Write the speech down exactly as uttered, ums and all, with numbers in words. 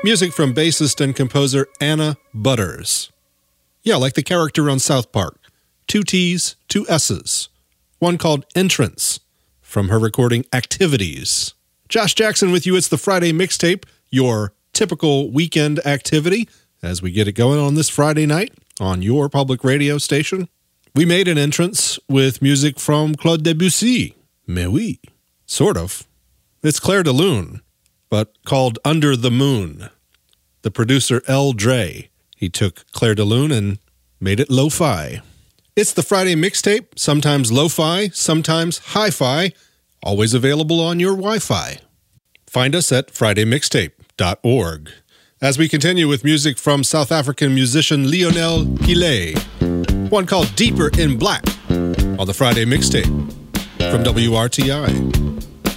Music from bassist and composer Anna Butters. Yeah, like the character on South Park. Two T's, two S's. One called Entrance, from her recording Activities. Josh Jackson with you. It's the Friday Mixtape, your typical weekend activity, as we get it going on this Friday night on your public radio station. We made an entrance with music from Claude Debussy. Mais oui. Sort of. It's Clair de Lune, but called Under the Moon. The producer L. Dre, he took Clair de Lune and made it lo-fi. It's the Friday Mixtape, sometimes lo-fi, sometimes hi-fi, always available on your Wi-Fi. Find us at friday mixtape dot org. As we continue with music from South African musician Lionel Pillay, one called Deeper in Black on the Friday Mixtape from W R T I.